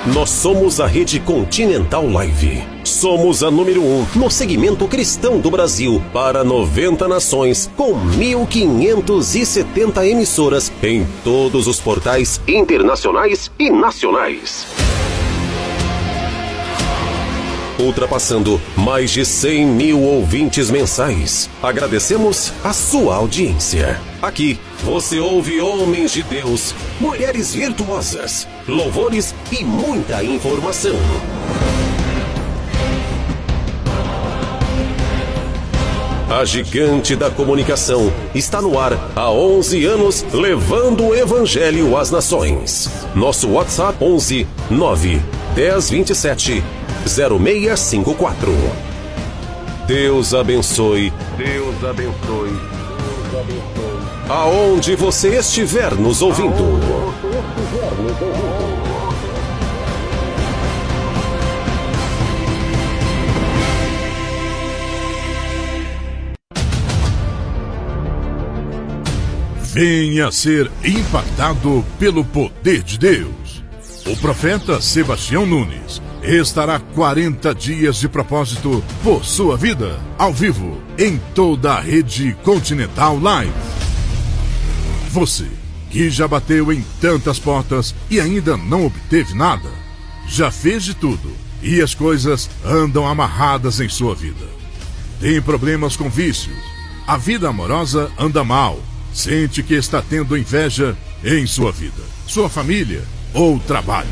Nós somos a Rede Continental Live. Somos a número 1 no segmento cristão do Brasil para 90 nações, com 1.570 emissoras em todos os portais internacionais e nacionais. Ultrapassando mais de 100 mil ouvintes mensais. Agradecemos a sua audiência. Aqui você ouve homens de Deus, mulheres virtuosas, louvores e muita informação. A gigante da comunicação está no ar há 11 anos, levando o evangelho às nações. Nosso WhatsApp 11 9 10 27 0654. Deus abençoe. Deus abençoe. Deus abençoe. Aonde você estiver nos ouvindo. Venha ser impactado pelo poder de Deus. O profeta Sebastião Nunes estará 40 dias de propósito por sua vida, ao vivo, em toda a Rede Continental Live. Você, que já bateu em tantas portas e ainda não obteve nada, já fez de tudo e as coisas andam amarradas em sua vida. Tem problemas com vícios, a vida amorosa anda mal, sente que está tendo inveja em sua vida, sua família ou trabalho.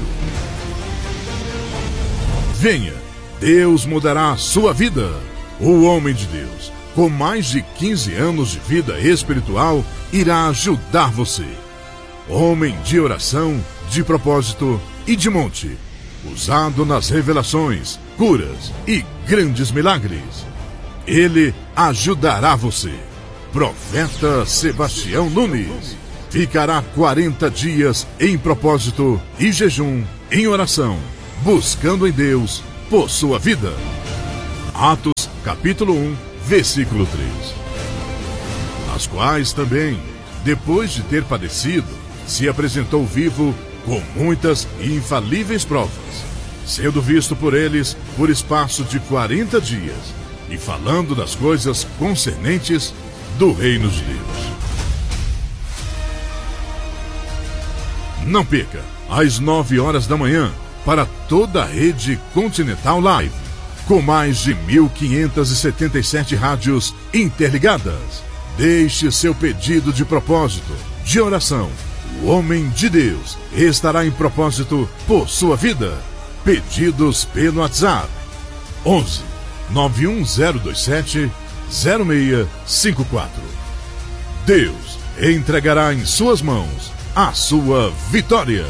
Venha, Deus mudará a sua vida. O homem de Deus, com mais de 15 anos de vida espiritual, irá ajudar você. Homem de oração, de propósito e de monte, usado nas revelações, curas e grandes milagres. Ele ajudará você. Profeta Sebastião Nunes ficará 40 dias em propósito e jejum, em oração, buscando em Deus por sua vida. Atos, capítulo 1, versículo 3. As quais também, depois de ter padecido, se apresentou vivo com muitas e infalíveis provas, sendo visto por eles por espaço de 40 dias, e falando das coisas concernentes do reino de Deus. Não perca, às 9 horas da manhã, para toda a Rede Continental Live, com mais de 1.577 rádios interligadas. Deixe seu pedido de propósito, de oração. O homem de Deus estará em propósito por sua vida. Pedidos pelo WhatsApp 11 91027 0654. Deus entregará em suas mãos a sua vitória.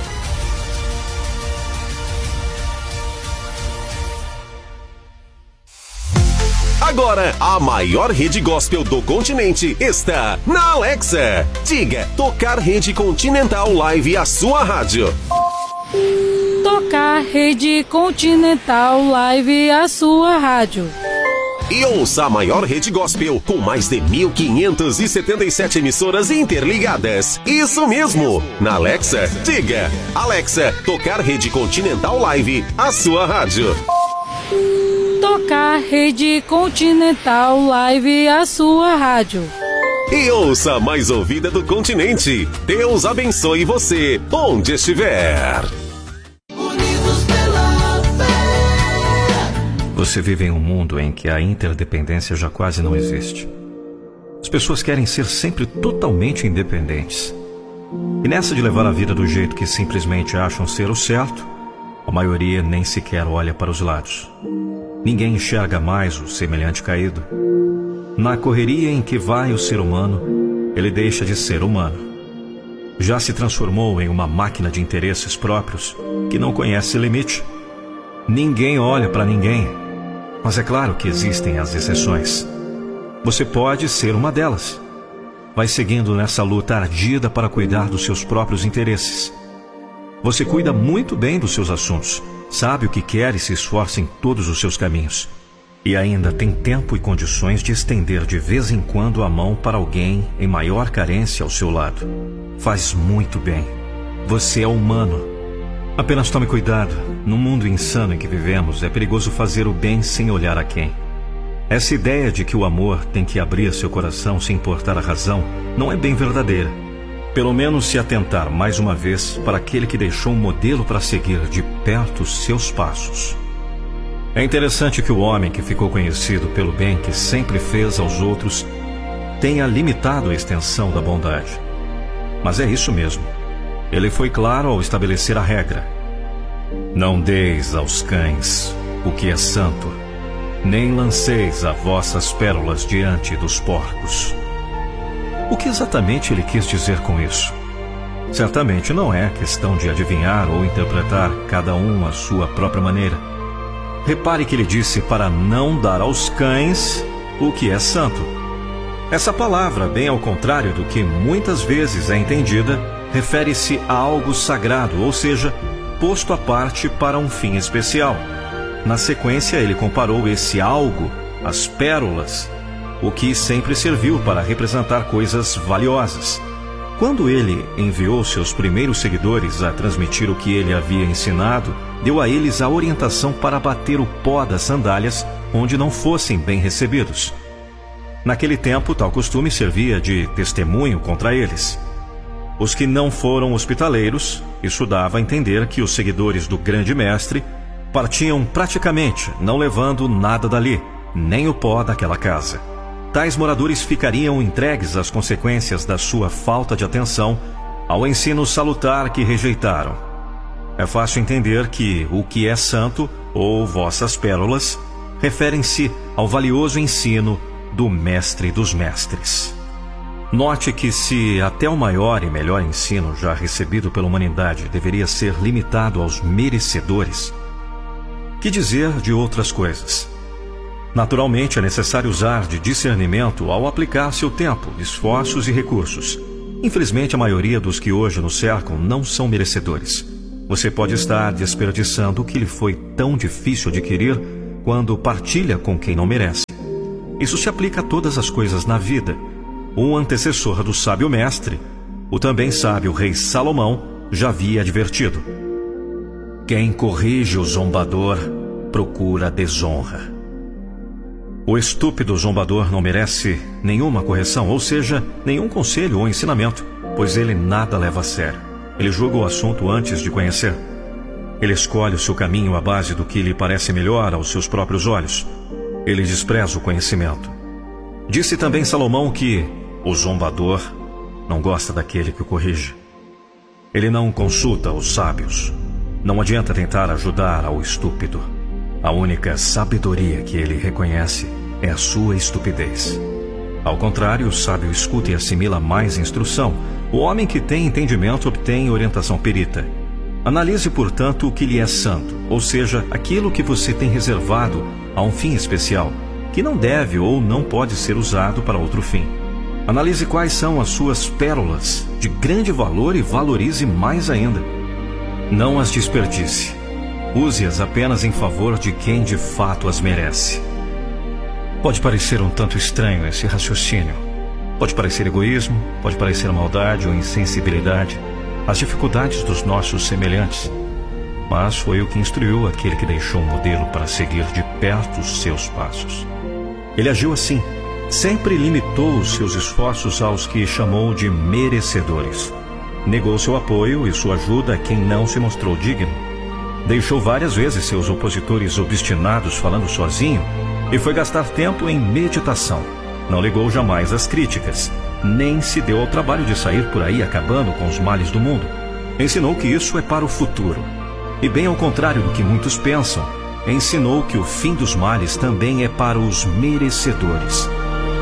Agora, a maior rede gospel do continente está na Alexa. Diga, tocar Rede Continental Live, a sua rádio. Tocar Rede Continental Live, a sua rádio. E ouça a maior rede gospel com mais de 1.577 emissoras interligadas. Isso mesmo! Na Alexa, diga, Alexa, tocar Rede Continental Live, a sua rádio. Tocar Rede Continental Live, a sua rádio. E ouça a mais ouvida do continente. Deus abençoe você, onde estiver. Você vive em um mundo em que a interdependência já quase não existe. As pessoas querem ser sempre totalmente independentes. E nessa de levar a vida do jeito que simplesmente acham ser o certo, a maioria nem sequer olha para os lados. Ninguém enxerga mais o semelhante caído. Na correria em que vai o ser humano, ele deixa de ser humano. Já se transformou em uma máquina de interesses próprios que não conhece limite. Ninguém olha para ninguém. Mas é claro que existem as exceções. Você pode ser uma delas. Vai seguindo nessa luta ardida para cuidar dos seus próprios interesses. Você cuida muito bem dos seus assuntos, sabe o que quer e se esforça em todos os seus caminhos. E ainda tem tempo e condições de estender de vez em quando a mão para alguém em maior carência ao seu lado. Faz muito bem. Você é humano. Apenas tome cuidado. No mundo insano em que vivemos, é perigoso fazer o bem sem olhar a quem. Essa ideia de que o amor tem que abrir seu coração sem importar a razão não é bem verdadeira. Pelo menos se atentar mais uma vez para aquele que deixou um modelo para seguir de perto seus passos. É interessante que o homem que ficou conhecido pelo bem que sempre fez aos outros tenha limitado a extensão da bondade. Mas é isso mesmo. Ele foi claro ao estabelecer a regra: não deis aos cães o que é santo, nem lanceis as vossas pérolas diante dos porcos. O que exatamente ele quis dizer com isso? Certamente não é questão de adivinhar ou interpretar cada um à sua própria maneira. Repare que ele disse para não dar aos cães o que é santo. Essa palavra, bem ao contrário do que muitas vezes é entendida, refere-se a algo sagrado, ou seja, posto à parte para um fim especial. Na sequência, ele comparou esse algo às pérolas, o que sempre serviu para representar coisas valiosas. Quando ele enviou seus primeiros seguidores a transmitir o que ele havia ensinado, deu a eles a orientação para bater o pó das sandálias onde não fossem bem recebidos. Naquele tempo, tal costume servia de testemunho contra eles. Os que não foram hospitaleiros, isso dava a entender que os seguidores do grande mestre partiam praticamente, não levando nada dali, nem o pó daquela casa. Tais moradores ficariam entregues às consequências da sua falta de atenção ao ensino salutar que rejeitaram. É fácil entender que o que é santo, ou vossas pérolas, referem-se ao valioso ensino do mestre dos mestres. Note que se até o maior e melhor ensino já recebido pela humanidade deveria ser limitado aos merecedores, que dizer de outras coisas? Naturalmente é necessário usar de discernimento ao aplicar seu tempo, esforços e recursos. Infelizmente a maioria dos que hoje nos cercam não são merecedores. Você pode estar desperdiçando o que lhe foi tão difícil adquirir quando partilha com quem não merece. Isso se aplica a todas as coisas na vida. Um antecessor do sábio mestre, o também sábio rei Salomão, já havia advertido: quem corrige o zombador procura a desonra. O estúpido zombador não merece nenhuma correção, ou seja, nenhum conselho ou ensinamento, pois ele nada leva a sério. Ele julga o assunto antes de conhecer. Ele escolhe o seu caminho à base do que lhe parece melhor aos seus próprios olhos. Ele despreza o conhecimento. Disse também Salomão que o zombador não gosta daquele que o corrige. Ele não consulta os sábios. Não adianta tentar ajudar ao estúpido. A única sabedoria que ele reconhece é a sua estupidez. Ao contrário, o sábio escuta e assimila mais instrução. O homem que tem entendimento obtém orientação perita. Analise, portanto, o que lhe é santo, ou seja, aquilo que você tem reservado a um fim especial, que não deve ou não pode ser usado para outro fim. Analise quais são as suas pérolas de grande valor e valorize mais ainda. Não as desperdice. Use-as apenas em favor de quem de fato as merece. Pode parecer um tanto estranho esse raciocínio. Pode parecer egoísmo, pode parecer maldade ou insensibilidade, as dificuldades dos nossos semelhantes. Mas foi o que instruiu aquele que deixou um modelo para seguir de perto os seus passos. Ele agiu assim. Sempre limitou os seus esforços aos que chamou de merecedores. Negou seu apoio e sua ajuda a quem não se mostrou digno. Deixou várias vezes seus opositores obstinados falando sozinho e foi gastar tempo em meditação. Não ligou jamais às críticas, nem se deu ao trabalho de sair por aí acabando com os males do mundo. Ensinou que isso é para o futuro. E bem ao contrário do que muitos pensam, ensinou que o fim dos males também é para os merecedores.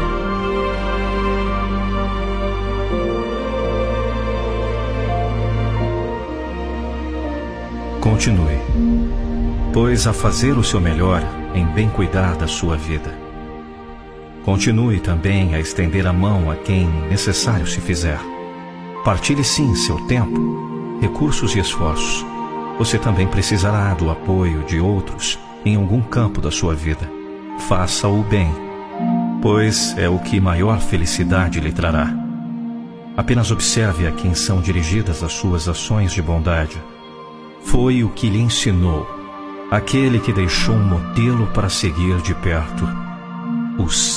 Continue, pois a fazer o seu melhor em bem cuidar da sua vida. Continue também a estender a mão a quem necessário se fizer. Partilhe sim seu tempo, recursos e esforços. Você também precisará do apoio de outros em algum campo da sua vida. Faça o bem, pois é o que maior felicidade lhe trará. Apenas observe a quem são dirigidas as suas ações de bondade. foi o que lhe ensinou, aquele que deixou um modelo para seguir de perto, o